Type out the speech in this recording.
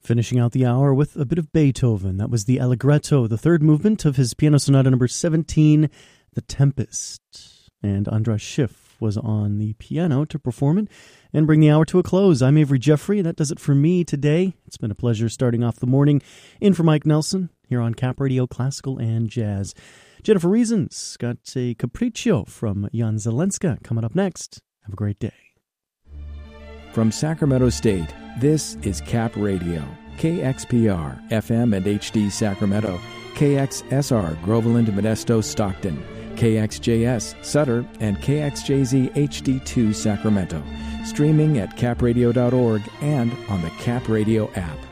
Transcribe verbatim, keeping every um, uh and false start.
Finishing out the hour with a bit of Beethoven. That was the Allegretto, the third movement of his Piano Sonata number seventeen, The Tempest. And Andras Schiff was on the piano to perform it and bring the hour to a close. I'm Avery Jeffrey, and that does it for me today. It's been a pleasure starting off the morning in for Mike Nelson here on Cap Radio Classical and Jazz. Jennifer Reasons got a Capriccio from Jan Zelenska coming up next. Have a great day. From Sacramento State, this is Cap Radio, K X P R, F M and H D Sacramento, K X S R, Groveland, Modesto, Stockton, K X J S, Sutter, and K X J Z H D two, Sacramento. Streaming at cap radio dot org and on the Cap Radio app.